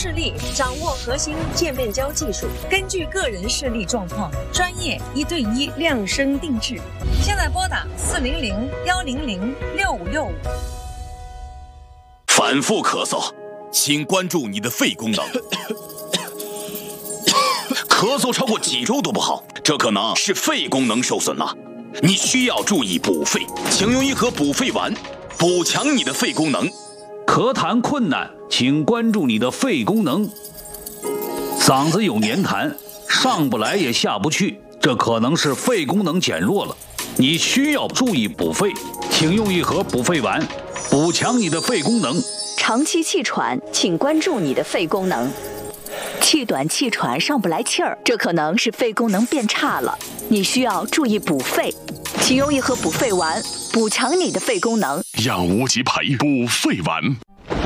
视力，掌握核心渐变焦技术，根据个人视力状况，专业1对1量身定制。现在拨打400-100-6565。 反复咳嗽，请关注你的肺功能。咳嗽超过几周都不好，这可能是肺功能受损了。你需要注意补肺，请用一盒补肺丸，补强你的肺功能。 咳痰困难，请关注你的肺功能。嗓子有黏痰，上不来也下不去，这可能是肺功能减弱了。你需要注意补肺，请用一盒补肺丸，补强你的肺功能。 长期气喘，请关注你的肺功能。气短气喘上不来气儿，这可能是肺功能变差了，你需要注意补肺，请用一盒补肺丸，补强你的肺功能。 养无极培补肺丸。